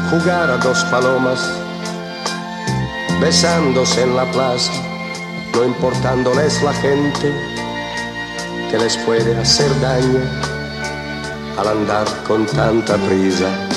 jugar a dos palomas, besándose en la plaza, no importándoles la gente que les puede hacer daño al andar con tanta prisa.